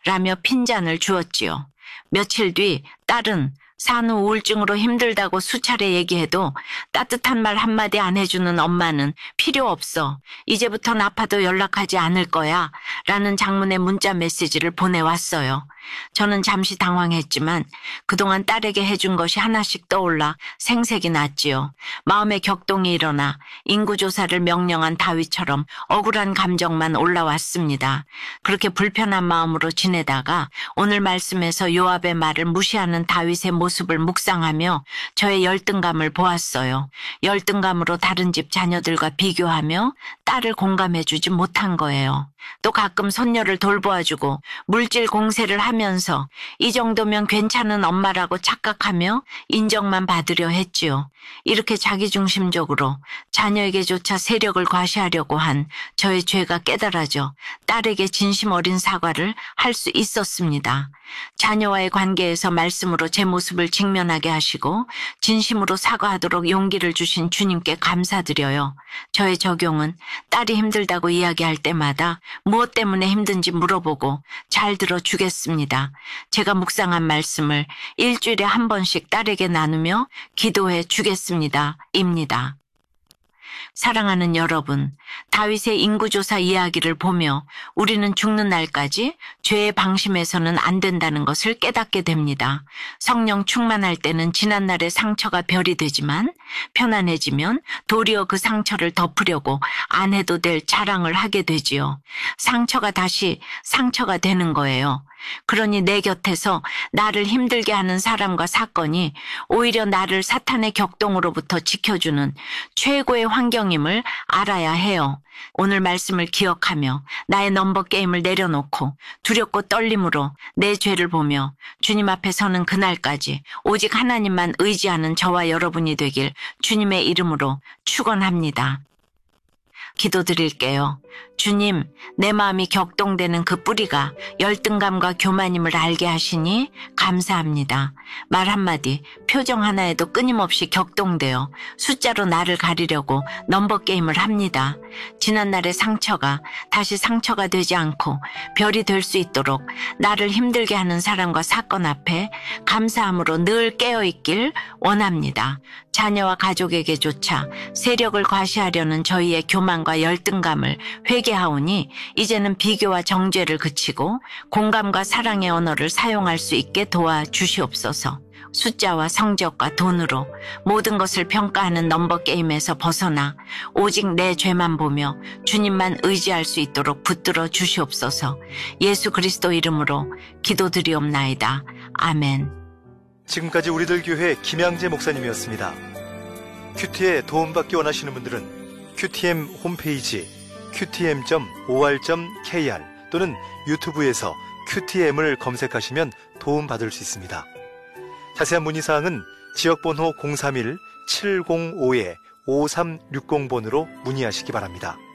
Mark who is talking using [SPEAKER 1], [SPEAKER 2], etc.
[SPEAKER 1] 라며 핀잔을 주었지요. 며칠 뒤 딸은 산후 우울증으로 힘들다고 수차례 얘기해도 따뜻한 말 한마디 안 해주는 엄마는 필요 없어. 이제부턴 아파도 연락하지 않을 거야. 라는 장문의 문자 메시지를 보내왔어요. 저는 잠시 당황했지만 그동안 딸에게 해준 것이 하나씩 떠올라 생색이 났지요. 마음의 격동이 일어나 인구조사를 명령한 다윗처럼 억울한 감정만 올라왔습니다. 그렇게 불편한 마음으로 지내다가 오늘 말씀에서 요압의 말을 무시하는 다윗의 모습을 묵상하며 저의 열등감을 보았어요. 열등감으로 다른 집 자녀들과 비교하며 딸을 공감해주지 못한 거예요. 또 가끔 손녀를 돌보아주고 물질 공세를 하면서 이 정도면 괜찮은 엄마라고 착각하며 인정만 받으려 했지요. 이렇게 자기중심적으로 자녀에게조차 세력을 과시하려고 한 저의 죄가 깨달아져 딸에게 진심 어린 사과를 할 수 있었습니다. 자녀와의 관계에서 말씀으로 제 모습을 직면하게 하시고 진심으로 사과하도록 용기를 주신 주님께 감사드려요. 저의 적용은 딸이 힘들다고 이야기할 때마다 무엇 때문에 힘든지 물어보고 잘 들어주겠습니다. 제가 묵상한 말씀을 일주일에 한 번씩 딸에게 나누며 기도해 주겠습니다. 입니다. 사랑하는 여러분, 다윗의 인구조사 이야기를 보며 우리는 죽는 날까지 죄의 방심해서는 안 된다는 것을 깨닫게 됩니다. 성령 충만할 때는 지난날의 상처가 별이 되지만 편안해지면 도리어 그 상처를 덮으려고 안 해도 될 자랑을 하게 되지요. 상처가 다시 상처가 되는 거예요. 그러니 내 곁에서 나를 힘들게 하는 사람과 사건이 오히려 나를 사탄의 격동으로부터 지켜주는 최고의 환경임을 알아야 해요. 오늘 말씀을 기억하며 나의 넘버 게임을 내려놓고 두렵고 떨림으로 내 죄를 보며 주님 앞에 서는 그날까지 오직 하나님만 의지하는 저와 여러분이 되길 주님의 이름으로 축원합니다. 기도드릴게요. 주님, 내 마음이 격동되는 그 뿌리가 열등감과 교만임을 알게 하시니 감사합니다. 말 한마디, 표정 하나에도 끊임없이 격동되어 숫자로 나를 가리려고 넘버 게임을 합니다. 지난날의 상처가 다시 상처가 되지 않고 별이 될 수 있도록 나를 힘들게 하는 사람과 사건 앞에 감사함으로 늘 깨어있길 원합니다. 자녀와 가족에게조차 세력을 과시하려는 저희의 교만과 열등감을 회개하오니 이제는 비교와 정죄를 그치고 공감과 사랑의 언어를 사용할 수 있게 도와주시옵소서. 숫자와 성적과 돈으로 모든 것을 평가하는 넘버 게임에서 벗어나 오직 내 죄만 보며 주님만 의지할 수 있도록 붙들어 주시옵소서. 예수 그리스도 이름으로 기도드리옵나이다. 아멘.
[SPEAKER 2] 지금까지 우리들 교회 김양재 목사님이었습니다. 큐티에 도움받기 원하시는 분들은 QTM 홈페이지 qtm.or.kr 또는 유튜브에서 QTM을 검색하시면 도움받을 수 있습니다. 자세한 문의사항은 지역번호 031-705-5360번으로 문의하시기 바랍니다.